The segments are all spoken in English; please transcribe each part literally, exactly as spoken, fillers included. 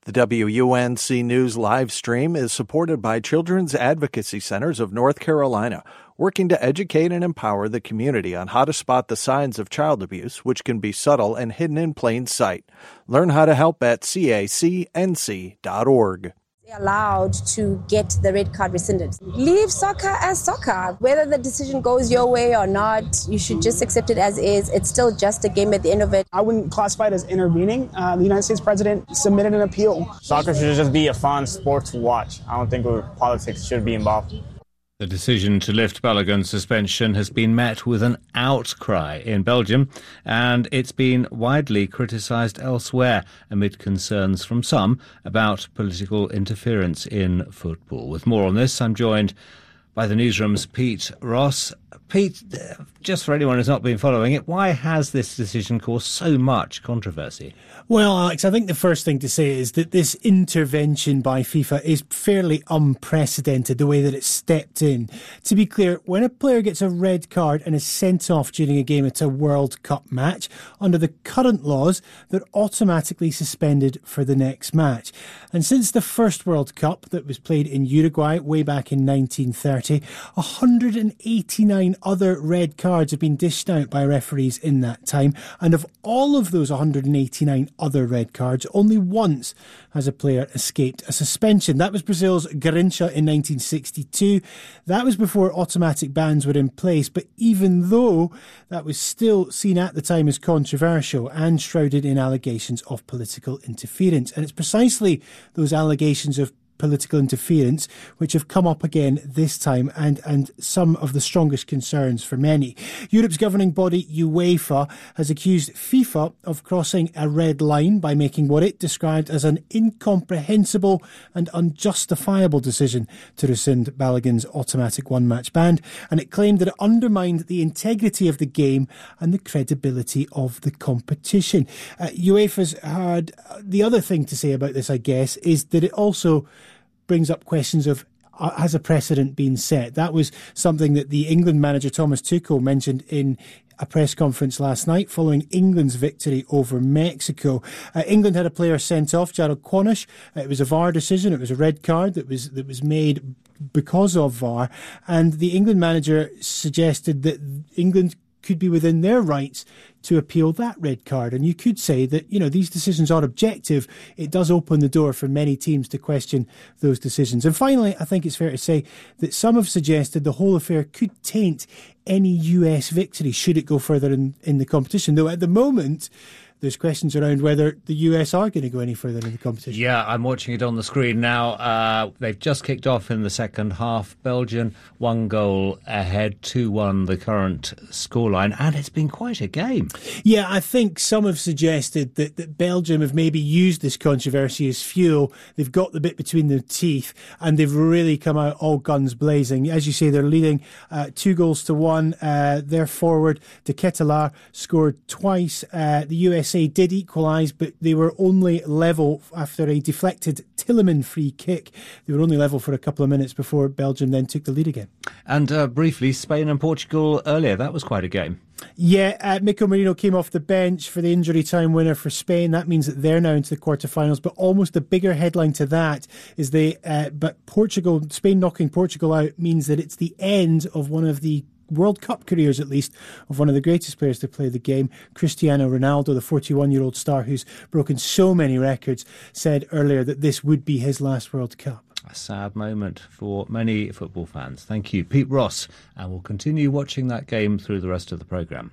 The W U N C News live stream is supported by Children's Advocacy Centers of North Carolina, working to educate and empower the community on how to spot the signs of child abuse, which can be subtle and hidden in plain sight. Learn how to help at C A C N C dot org. They're allowed to get the red card rescinded. Leave soccer as soccer. Whether the decision goes your way or not, you should just accept it as is. It's still just a game at the end of it. I wouldn't classify it as intervening. Uh, the United States president submitted an appeal. Soccer should just be a fun sport to watch. I don't think politics should be involved. The decision to lift Balogun's suspension has been met with an outcry in Belgium, and it's been widely criticised elsewhere amid concerns from some about political interference in football. With more on this, I'm joined by the newsroom's Pete Ross. Pete, just for anyone who's not been following it, why has this decision caused so much controversy? Well, Alex, I think the first thing to say is that this intervention by FIFA is fairly unprecedented, the way that it stepped in. To be clear, when a player gets a red card and is sent off during a game at a World Cup match, under the current laws, they're automatically suspended for the next match. And since the first World Cup that was played in Uruguay way back in nineteen thirty, one hundred eighty-nine other red cards have been dished out by referees in that time. And of all of those one hundred eighty-nine other red cards, only once has a player escaped a suspension. That was Brazil's Garrincha in nineteen sixty-two. That was before automatic bans were in place. But even though that was still seen at the time as controversial and shrouded in allegations of political interference. And it's precisely those allegations of political interference which have come up again this time, and, and some of the strongest concerns for many. Europe's governing body UEFA has accused FIFA of crossing a red line by making what it described as an incomprehensible and unjustifiable decision to rescind Balogun's automatic one-match ban, and it claimed that it undermined the integrity of the game and the credibility of the competition. Uh, UEFA's had uh, the other thing to say about this, I guess, is that it also brings up questions of uh, has a precedent been set? That was something that the England manager Thomas Tuchel mentioned in a press conference last night following England's victory over Mexico. Uh, England had a player sent off, Jarrod Quanish. Uh, it was a V A R decision. It was a red card that was that was made because of V A R. And the England manager suggested that England could be within their rights to appeal that red card. And you could say that, you know, these decisions are objective. It does open the door for many teams to question those decisions. And finally, I think it's fair to say that some have suggested the whole affair could taint any U S victory should it go further in, in the competition. Though at the moment, there's questions around whether the U S are going to go any further in the competition. Yeah, I'm watching it on the screen now. Uh, they've just kicked off in the second half. Belgium, one goal ahead, two one the current scoreline, and it's been quite a game. Yeah, I think some have suggested that, that Belgium have maybe used this controversy as fuel. They've got the bit between their teeth, and they've really come out all guns blazing. As you say, they're leading uh, two goals to one. Uh, their forward, De Ketelaere, scored twice. Uh, the U S did equalise, but they were only level after a deflected Tilleman free kick. They were only level for a couple of minutes before Belgium then took the lead again. And uh, briefly, Spain and Portugal earlier. That was quite a game. Yeah, uh, Mikel Merino came off the bench for the injury time winner for Spain. That means that they're now into the quarterfinals. But almost the bigger headline to that is they, uh, but Portugal, Spain knocking Portugal out means that it's the end of one of the World Cup careers, at least, of one of the greatest players to play the game. Cristiano Ronaldo, the forty-one-year-old star who's broken so many records, said earlier that this would be his last World Cup. A sad moment for many football fans. Thank you, Pete Ross, and we'll continue watching that game through the rest of the programme.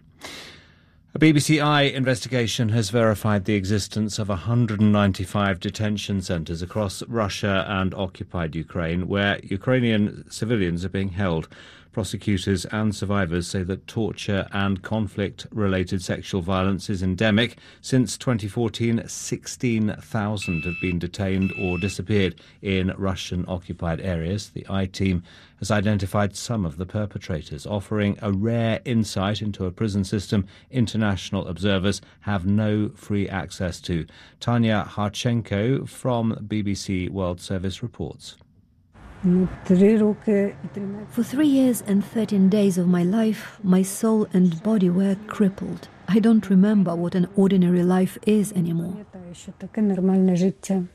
A B B C I investigation has verified the existence of one hundred ninety-five detention centres across Russia and occupied Ukraine, where Ukrainian civilians are being held. Prosecutors and survivors say that torture and conflict-related sexual violence is endemic. Since twenty fourteen, sixteen thousand have been detained or disappeared in Russian-occupied areas. The I-Team has identified some of the perpetrators, offering a rare insight into a prison system international observers have no free access to. Tanya Harchenko from B B C World Service reports. For three years and thirteen days of my life, my soul and body were crippled. I don't remember what an ordinary life is anymore.